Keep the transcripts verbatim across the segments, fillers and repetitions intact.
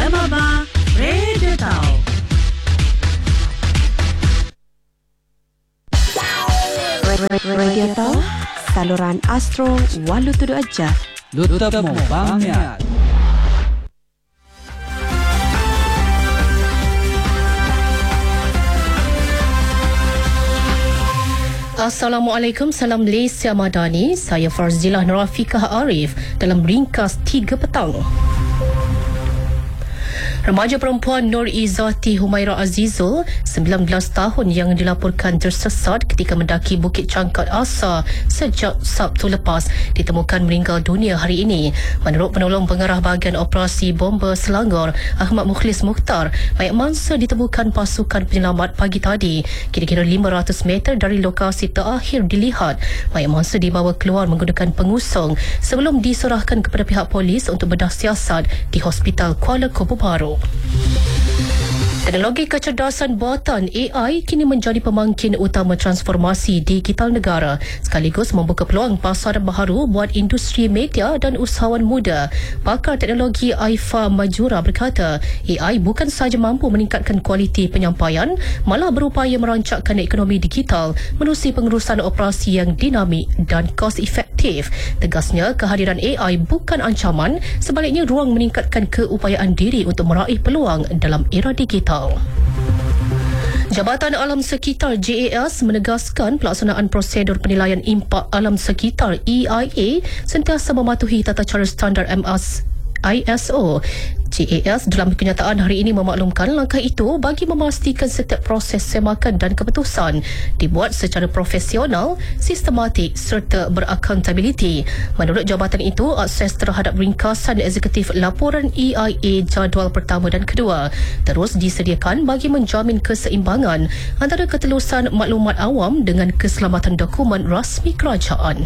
Semaba Radio Tau. Radio Tau, saluran Astro Walu Tudu Aja. Lutap mo bangyat. Assalamualaikum, salam Malaysia Madani. Saya Farzilah Nurafikah Arif dalam ringkas tiga petang. Remaja perempuan Nur Izzati Humaira Azizul, sembilan belas tahun yang dilaporkan tersesat ketika mendaki Bukit Cangkat Asa sejak Sabtu lepas, ditemukan meninggal dunia hari ini. Menurut penolong pengarah bahagian operasi bomba Selangor, Ahmad Mukhlis Mukhtar, mayat mangsa ditemukan pasukan penyelamat pagi tadi, kira-kira lima ratus meter dari lokasi terakhir dilihat. Mayat mangsa dibawa keluar menggunakan pengusung sebelum diserahkan kepada pihak polis untuk bedah siasat di Hospital Kuala Kubu Baru. Teknologi kecerdasan buatan A I kini menjadi pemangkin utama transformasi digital negara, sekaligus membuka peluang pasaran baharu buat industri media dan usahawan muda. Pakar teknologi Aifa Majura berkata, A I bukan sahaja mampu meningkatkan kualiti penyampaian, malah berupaya merancangkan ekonomi digital menerusi pengurusan operasi yang dinamik dan kos efektif. Tegasnya, kehadiran A I bukan ancaman, sebaliknya ruang meningkatkan keupayaan diri untuk meraih peluang dalam era digital. Jabatan Alam Sekitar J A S menegaskan pelaksanaan prosedur penilaian impak alam sekitar E I A sentiasa mematuhi tata cara standar M S I S O. J A S dalam kenyataan hari ini memaklumkan langkah itu bagi memastikan setiap proses semakan dan keputusan dibuat secara profesional, sistematik serta beraccountability. Menurut jabatan itu, akses terhadap ringkasan eksekutif laporan E I A jadual pertama dan kedua terus disediakan bagi menjamin keseimbangan antara ketelusan maklumat awam dengan keselamatan dokumen rasmi kerajaan.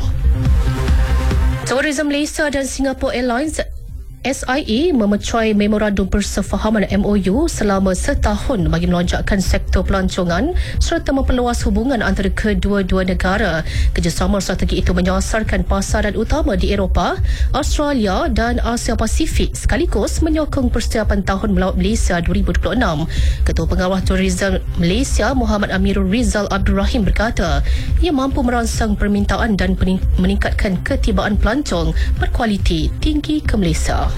Tourism Malaysia dan Singapore Airlines S I A memecuai memorandum persefahaman M O U selama setahun bagi melonjakkan sektor pelancongan serta memperluas hubungan antara kedua-dua negara. Kerjasama strategi itu menyasarkan pasaran utama di Eropah, Australia dan Asia Pasifik, sekaligus menyokong persiapan Tahun Melaut Malaysia dua ribu dua puluh enam. Ketua Pengawal Tourism Malaysia Muhammad Amirul Rizal Abdul Rahim berkata, ia mampu merangsang permintaan dan meningkatkan ketibaan pelancong berkualiti tinggi ke Malaysia.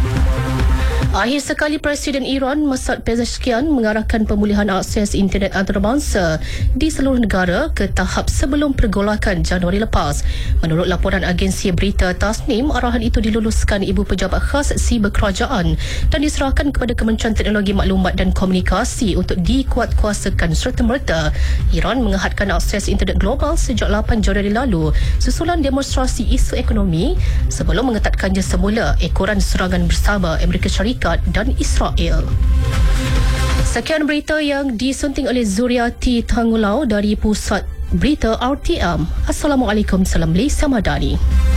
Akhir sekali Presiden Iran Masoud Pezeshkian mengarahkan pemulihan akses internet antarabangsa di seluruh negara ke tahap sebelum pergolakan Januari lepas. Menurut laporan agensi berita Tasnim, arahan itu diluluskan Ibu Pejabat Khas Siber Kerajaan dan diserahkan kepada Kementerian Teknologi Maklumat dan Komunikasi untuk dikuatkuasakan serta-merta. Iran mengehadkan akses internet global sejak lapan Januari lalu susulan demonstrasi isu ekonomi sebelum mengetatkannya semula ekoran serangan bersama Amerika Syarikat dan Israel. Sekian berita yang disunting oleh Zuriati Tangulau dari Pusat Berita R T M. Assalamualaikum, salam Malaysia Madani.